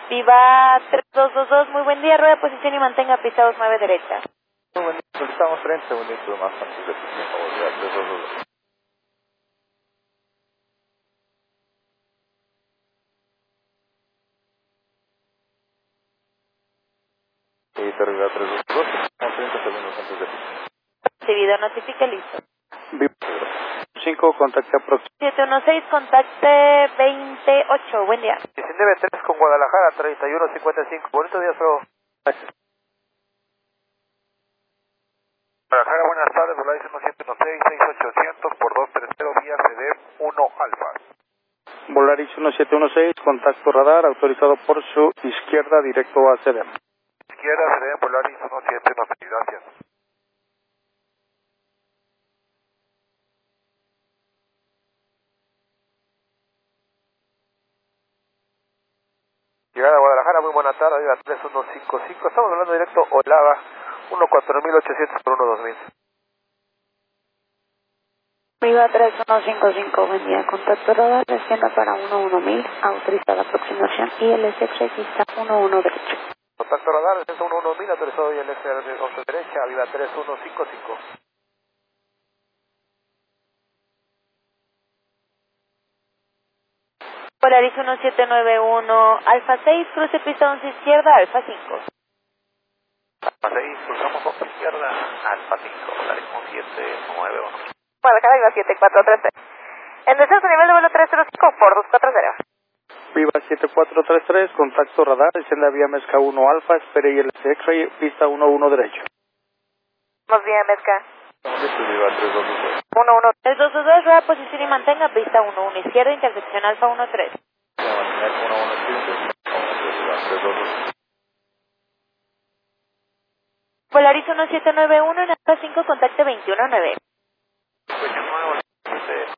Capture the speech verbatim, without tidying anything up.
Viva tres dos dos dos, muy buen día, rueda de posición y mantenga pista dos nueve derecha. Muy buen día, solicitamos treinta segunditos más antes de que se favor, ya, tres dos dos. Y te arriba tres dos dos, estamos treinta segundos antes de que Recibido, notifique listo. Viva cinco, contacte aproximadamente. siete uno seis, contacte veintiocho, buen día. diecinueve tres con Guadalajara, treinta y uno cincuenta y cinco. Bonito día, solo. Gracias. Guadalajara, buenas tardes, Volaris uno siete uno seis, seis ocho cero cero por dos tres cero vía C D uno Alfa. Volaris uno siete uno seis, contacto radar, autorizado por su izquierda, directo a C D M. Izquierda, C D M, Volaris uno siete uno seis, gracias. Llegada a Guadalajara, muy buena tarde, llega tres uno cinco cinco, estamos hablando directo Olava, uno cuatro mil ochocientos por uno dos mil. Viva tres uno cinco cinco, buen día, contacto radar, descienda para uno uno mil, autorizada aproximación y el S X pista uno uno derecho. Contacto radar, descenso uno uno mil, autorizado y el S R once derecha, viva tres uno cinco cinco. Polaris uno siete nueve uno, Alfa seis, cruce pista once izquierda, Alfa cinco. Alfa seis, cruzamos once izquierda, Alfa cinco, Polaris uno siete nueve uno. Guadalajara, Viva siete cuatro tres tres. En descenso nivel de vuelo tres cero cinco por dos cuatro cero. Viva siete cuatro tres tres, contacto radar, descienda vía Mezca uno Alfa, espere y el X-Ray, pista uno uno derecho. Vamos bien, Mezca. Viva tres dos dos. uno uno tres dos dos dos, rueda posición y mantenga pista uno uno izquierda, intersección Alfa uno tres. uno uno tres dos dos. Polaris uno siete nueve uno, en Alfa cinco, contacte veintiuno nueve.